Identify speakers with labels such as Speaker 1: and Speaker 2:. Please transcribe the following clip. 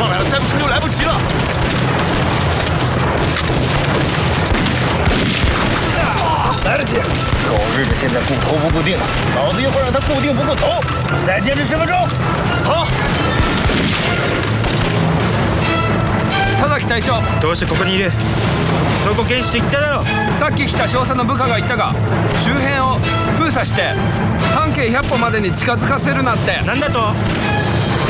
Speaker 1: 上来了，再不撤就来不及了。
Speaker 2: 来得及！狗日的，现在固头不固定，老子一会儿让他固定不顾头，再坚持10分钟。好。
Speaker 3: 田崎隊長、
Speaker 4: どうしてここにいる？そこ検視って言っただろ。
Speaker 3: さっき来た少佐の部下が言ったが、周辺を封鎖して半径100歩までに近づかせるなって。
Speaker 4: なんだと？